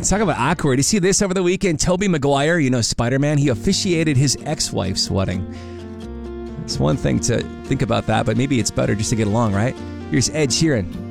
Talk about awkward. You see this over the weekend? Tobey Maguire, Spider-Man, he officiated his ex-wife's wedding. It's one thing to think about that, but maybe it's better just to get along, right? Here's Ed Sheeran.